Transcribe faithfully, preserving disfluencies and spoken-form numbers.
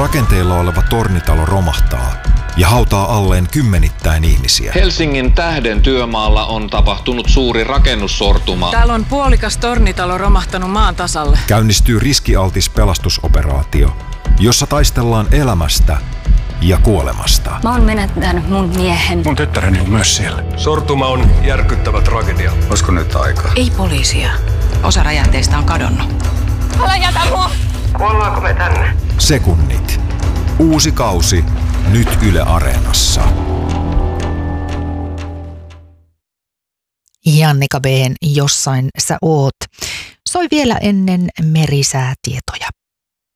Rakenteilla oleva tornitalo romahtaa ja hautaa alleen kymmenittäin ihmisiä. Helsingin Tähden työmaalla on tapahtunut suuri rakennussortuma. Täällä on puolikas tornitalo romahtanut maan tasalle. Käynnistyy riskialtis pelastusoperaatio, jossa taistellaan elämästä ja kuolemasta. Mä oon menettänyt mun miehen. Mun tyttäreni on myös siellä. Sortuma on järkyttävä tragedia. Olisiko nyt aika? Ei poliisia. Osa räjähteistä on kadonnut. Älä jätä mua! Kuollaanko me tänne? Sekunnit. Uusi kausi nyt Yle Areenassa. Jannika B:n Jossain sä oot soi vielä ennen merisäätietoja.